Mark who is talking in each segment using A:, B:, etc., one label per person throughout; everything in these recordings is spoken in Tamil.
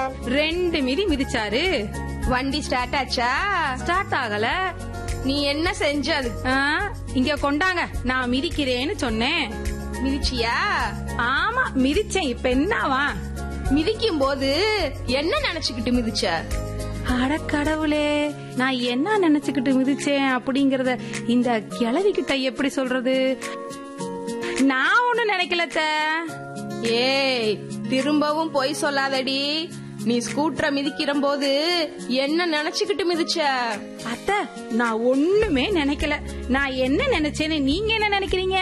A: 2 மிதி மிதிச்சாரு.
B: வண்டி ஸ்டார்ட் ஆச்சா?
A: ஸ்டார்ட் ஆகல.
B: நீ என்ன செஞ்ச? அது
A: இங்க கொண்டாங்க, நான் மிதிக்கிறேன்னு சொன்னேன்.
B: மிதிச்சியா?
A: ஆமா மிதிச்சேன். இப்ப என்னவா?
B: மிதிக்கும் போது என்ன நினைச்சுக்கிட்டு மிதிச்ச?
A: அட கடவுளே, நான் என்ன நினைச்சுக்கிட்டு மிதிச்சேன் அப்படிங்கறத இந்த கிழவிக்கிட்ட எப்படி சொல்றது? நான் ஒண்ணு நினைக்கல.
B: ஏய், திரும்பவும் பொய் சொல்லாதடி. நீ ஸ்கூட்டரை மிதிக்கிற போது என்ன நினைச்சுக்கிட்டு மிதிச்ச?
A: அத்தை, நான் ஒண்ணுமே நினைக்கல. நான் என்ன நினைச்சேன்னு நீங்க என்ன நினைக்கிறீங்க?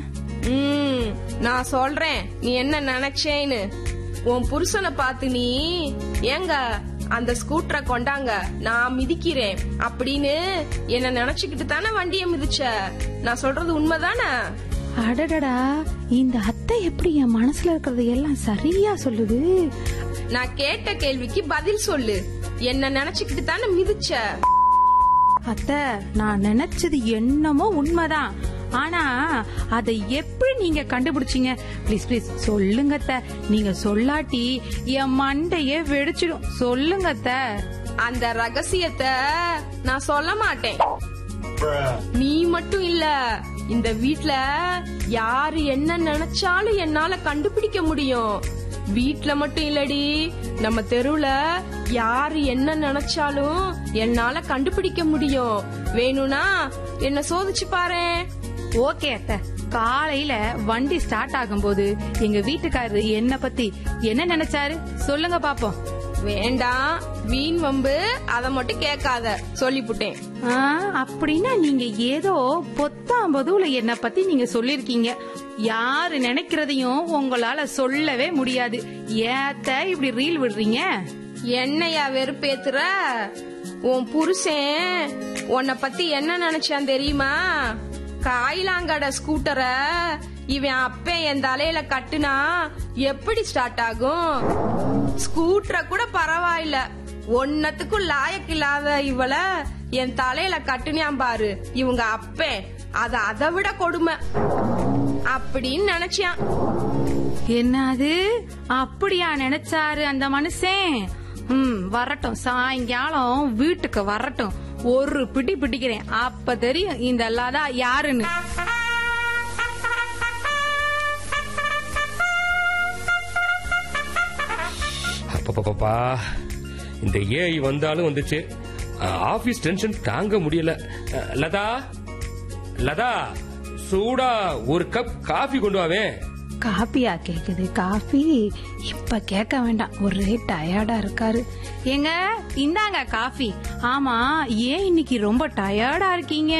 B: நான் சொல்றேன் நீ என்ன நினைச்சேன்னு. உன் புருஷனை பார்த்து நீ ஏங்க அந்த ஸ்கூட்டரை கொண்டாங்க, நான் மிதிக்கிறேன் அப்படின்னு என்ன நினைச்சுக்கிட்டு தானே வண்டியை மிதிச்ச. நான் சொல்றது உண்மைதானே?
A: அடடடா, இந்த அத்தை எப்படி என் மனசுல இருக்கிறது எல்லாம் சரியா சொல்லுது.
B: நான் கேட்ட கேள்விக்கு பதில் சொல்லு. என்ன நினைச்சுக்கிட்டு தானே மிதிச்ச?
A: அத்தை, நான் நினைச்சது என்னமோ உண்மைதான். ஆனா அதை எப்படி நீங்க கண்டுபிடிச்சீங்க? பிளீஸ் பிளீஸ் சொல்லுங்க அத்தை. நீங்க சொல்லாட்டி என் மண்டையே வெடிச்சிடும். சொல்லுங்க அத்தை.
B: அந்த ரகசியத்தை நான் சொல்ல மாட்டேன். நீ மட்டும் இல்ல, இந்த வீட்ல யாரு என்ன நினைச்சாலும் என்னால கண்டுபிடிக்க முடியும். வீட்ல மட்டும் இல்லடி, நம்ம தெருவுல யாரு என்ன நினைச்சாலும் என்னால கண்டுபிடிக்க முடியும். வேணும்னா என்ன சோதிச்சு பாரு.
A: ஓகே அத்தை. காலையில வண்டி ஸ்டார்ட் ஆகும்போது எங்க வீட்டுக்காரரு என்ன பத்தி என்ன நினைச்சாரு சொல்லுங்க பாப்போம்.
B: வேண்டாம், வீண் வம்பு அத மட்டும் கேட்காத, சொல்லிப்புட்டேன்.
A: அப்படின்னா நீங்க ஏதோ பொத்தாம்பதுல என்ன பத்தி நீங்க சொல்லிருக்கீங்க. யாரு நினைக்கிறதையும் உங்களால சொல்லவே முடியாது. ஏத்த இப்படி ரீல் விடுறீங்க?
B: என்னையா வெறுப்பேத்துற? உன் புருஷன் உன்னை பத்தி என்ன நினைச்சான் தெரியுமா? காயிலாங்கட ஸ்கூட்டரை இவன் அப்ப என் தலையில கட்டுனா எப்படி ஸ்டார்ட் ஆகும்? ஸ்கூட்டரை கூட பரவாயில்ல, ஒன்னத்துக்கும் லாயக்கில்லாத இவள என் தலையில கட்டுனியாம் பாரு இவங்க அப்ப. அதை விட கொடுமை அப்படின்னு நினைச்சான்.
A: என்னது அப்படியா நினைச்சாரு அந்த மனுஷன்? வரட்டும், சாயங்காலம் வீட்டுக்கு வரட்டும். ஒரு பிடி பிடிக்கிறேன், அப்ப தெரியும் இந்த லதா யாருன்னு.
C: அப்பப்பா, இந்த ஏஐ வந்தாலும் வந்துச்சு. ஆபீஸ் டென்ஷன் தாங்க முடியல. லதா, லதா, சூடா ஒரு கப் காஃபி கொண்டு வாவே.
A: காபியா கேக்குது? காபி இப்ப கேட்க வேண்டாம், ஒரே டயர்டா இருக்காரு. ஏங்க இந்தாங்க காஃபி. ஆமா, ஏன் இன்னைக்கு ரொம்ப டயர்டா இருக்கீங்க?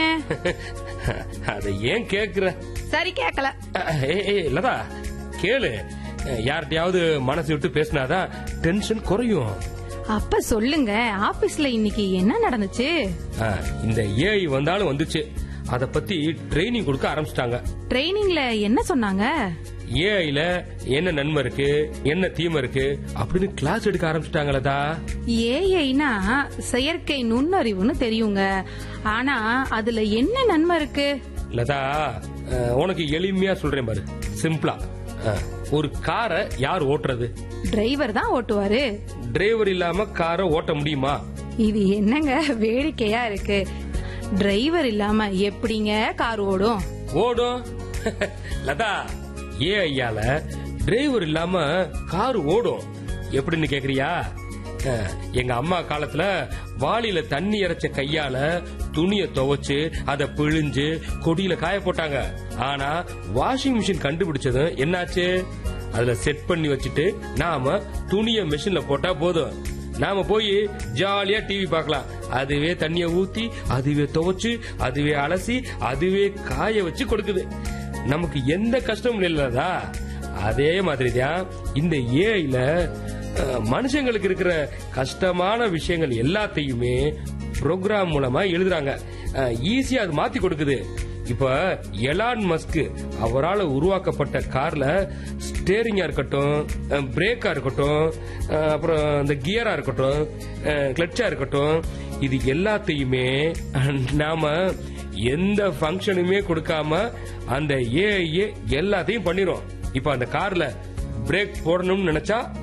C: அத ஏன் கேக்குற?
A: சரி கேக்கல.
C: லதா கேளு, யார்கிட்டயாவது மனசு விட்டு பேசினாதான் டென்ஷன் குறையும்.
A: அப்ப சொல்லுங்க, ஆபீஸ்ல இன்னைக்கு என்ன நடந்துச்சு?
C: இந்த ஏஐ வந்தாலும் வந்துச்சு, அத பத்தி ட்ரைனிங் கொடுக்க ஆரம்பிச்சிட்டாங்க.
A: ட்ரைனிங்ல என்ன சொன்னாங்க?
C: ஏஐல என்ன நன்மை இருக்கு, என்ன தீமை இருக்கு அப்படின்னு கிளாஸ் எடுக்க ஆரம்பிச்சிட்டாங்களா?
A: ஏஐனா செயற்கை நுண்ணறிவுன்னு தெரியுங்க. ஆனா அதுல என்ன நன்மை இருக்கு?
C: லதா, உனக்கு எளிமையா சொல்றேன் பாரு, சிம்பிளா. ஒரு காரை யார் ஓட்டுறது?
A: டிரைவர் தான் ஓட்டுவாரு.
C: டிரைவர் இல்லாம காரை ஓட்ட முடியுமா?
A: இது என்னங்க வேடிக்கையா இருக்கு? டிரைவர் இல்லாம எப்படிங்க கார் ஓடும்?
C: ஓடும் லதா, ஏஐயால டிரைவர் இல்லாம கார் ஓடும். எப்படின்னு கேக்குறியா? எங்க அம்மா காலத்துல வாளியில தண்ணி இறைச்ச கையால துணிய துவைச்சு அத பிழிஞ்சு கொடியில காய போட்டாங்க. ஆனா வாஷிங் மிஷின் கண்டுபிடிச்சதும் என்னாச்சு? அதுல செட் பண்ணி வச்சுட்டு நாம துணிய மிஷின்ல போட்டா போதும், நாம போய் ஜாலியா டிவி பார்க்கலாம். அதுவே தண்ணிய ஊத்தி, அதுவே துவைச்சு, அதுவே அலசி, அதுவே காய வச்சு கொடுக்குது. நமக்கு எந்த கஷ்டமும் இல்லதா? அதே மாதிரிதான் இந்த ஏஐல மனுஷங்களுக்கு இருக்கிற கஷ்டமான விஷயங்கள் எல்லாத்தையுமே புரோகிராம் மூலமா எழுதுறாங்க. ஈஸியா அது மாத்தி கொடுக்குது. இப்ப எலான் மஸ்க் அவரால் உருவாக்கப்பட்ட கார்ல ஸ்டேரிங்கா இருக்கட்டும், பிரேக்கா இருக்கட்டும், அப்புறம் இந்த கியரா இருக்கட்டும், கிளட்சா இருக்கட்டும், இது எல்லாத்தையுமே நாம எந்த ஃபங்க்ஷனுமே கொடுக்காம அந்த ஏஐ எல்லாத்தையும் பண்ணிரும். இப்ப அந்த கார்ல பிரேக் போடணும்னு நினைச்சா